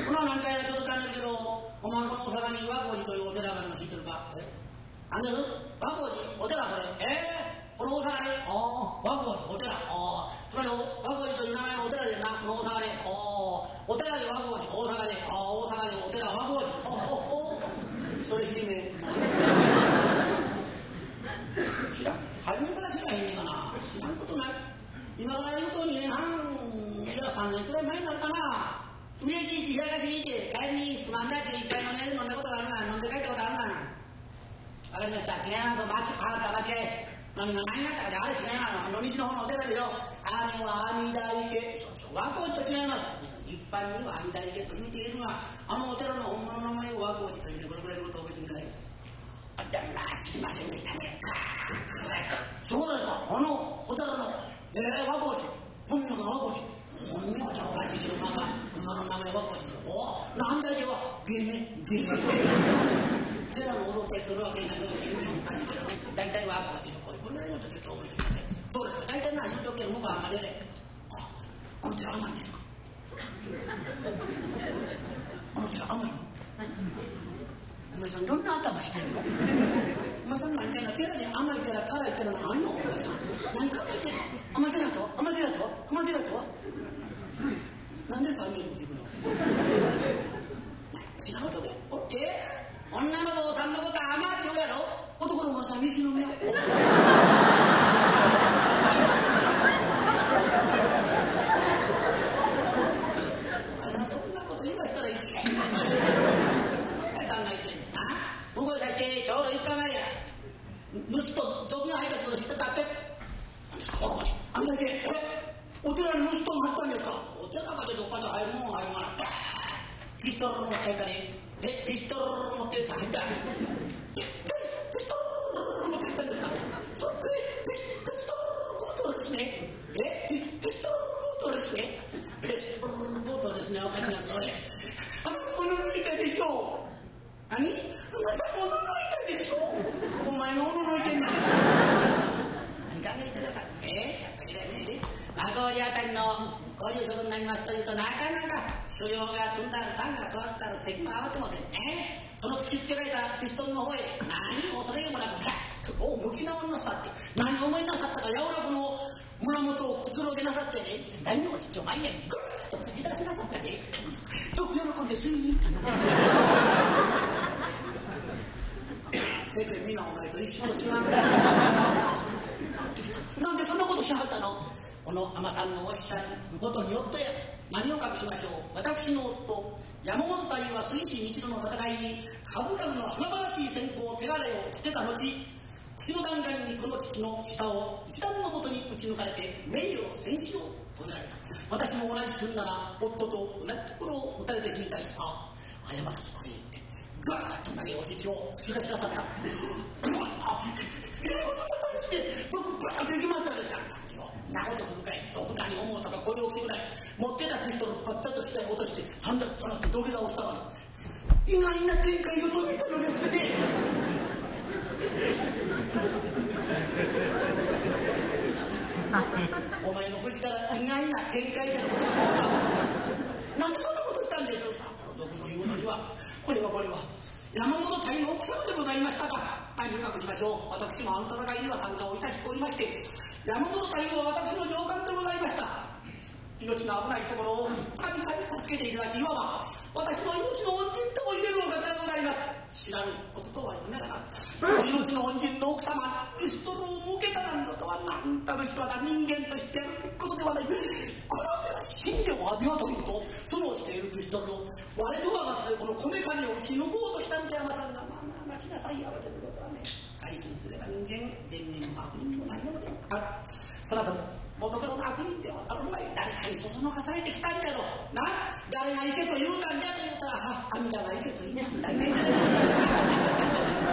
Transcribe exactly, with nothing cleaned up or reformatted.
この何回やちょっとかんねんけど、お前この大阪に和光寺というお寺があるの知ってるか？え？なんです？和光寺？お寺それ。えー、この大阪で？ああ、和光寺、お寺。ああ、つまり和光寺という名前のお寺でな、この大阪で。ああ、お寺で和光寺、大阪で。ああ、大阪でお寺和光寺。ほほほ。それ知りめ。知らん。初めから知らへんねんかな。知らんことない。今から言うとにねんはん、いやさんねんくらい前になるかな。上地域東にいて帰りにつまんだやつ一回飲んで飲んだことがあるな。飲んで帰ったことあるな。わかりました。違います。間違った間違い。何が何やったかであれ違います。野道の方のお寺でしょ。あれは阿弥陀池。そうそう。和光寺と違います。一般には阿弥陀池と言うているが、あのお寺の本物の名前を和光寺と言ってこれくらいのことを覚えてください。あったんだ。すいませんでしたね。そうですか。あのお寺の、えー、和光寺。本名が和光寺。本名はちゃんと地球の名前。その名前和光寺。おぉ、なんだけは、芸名、芸名。寺の踊ってくるわけないのに、大体和光寺のこれ、これぐらいの時と覚えてください。そうですか。大体な、言うとける向こうはあんまりね。あ、あの寺甘いんですか？あの寺甘いの？お前さん、どんな頭してるの？お前さん何かな、寺に甘い寺、辛い寺があんの？お前さん。何考えてんの？甘い寺と甘い寺と甘い寺となんでさんにんって言うの？違うとけ。えー、女の坊さんのことは甘いって言うやろ？男の坊さん、道の目を。そんなこと言わしたらいい。考えてんな。向こうだしてちょうどいっかまえや。虫と毒が入ったこと知ってたって。あんだけ、これ、お寺に虫とが入ったんですか？お寺までどっかで入るもん入るまな。ピストル持ってたり、え、ピストル持ってたりだ。ピストル持ってたんですか？ピストルボートですね。え、ピストルボートですね。ピストルボートですね。おかしなそれ。あの子の抜いたでしょう。何？あなたもの抜いたでしょう。お前のの抜いてんだ。何考えてください。えー、やっぱりだよね。和光寺あたりのご住職になりますというと、なかなか修行が積んだら、段が座ったら、席も合わせませんね。その突きつけられたピストルの方へ、何も恐れもなく、ガッとこう向き直りなさって、何を思いなさったか、やおらこの胸元をくつろげなさってね、何を一丁前にぐーっと突き出しなさったね。よく喜んでついに行ったの。世間皆お前と一緒と違う。なんでそんなことしはったの？この海女さんのおっしゃることによって何を隠しましょう。私の夫山本隊は水死日露の戦いに数々の華々しい戦功手柄をつけた後、口の弾丸にこの父の下を一段のことに打ち抜かれて名誉戦死を遂げられた。私も同じするなら夫と同じところを打たれて死にたい。ああ、謝ったそこに行ってガーッと投げおじちを突き出しなさった。あっ、ええことだったりして僕バーッと行きましたでしょ。なことするかい。どこ何思うたかこれを聞くぐらい持ってたピストルをパッパッと下に落として半立となって土下座をしたわ。意外な展開を遂げたのですね。お前の口から意外な展開だと思った。なんでそんなことしたんですか？僕の言うのにはこれはこれは山本隊の奥様でございましたか。大変隠しましょう。私もあの戦いには参加をいたしておりまして、山本隊は私の上官でございました。命の危ないところを神々に助けていただき、いわば私の命の恩人と言えるお方でございます。知らぬこととは言いながら、命の恩人の奥様ピストルを向けたなんだとは、なんたる人が人間としてやるべきことではない。これは信条を浴びようというと、その落ちているピストルを我と我がでこのこめかみを打ち抜こうとしたんじゃ、またがまあまあ待ちなさい。慌てることはね、回避すれば人間善人も悪人もないのである。そなたも元々の悪人ではあるまい。誰かにそそのかされてきたんだろうな。誰が行けと言うたんじゃと言うたら、あ、阿弥陀が行けと言いますんだね。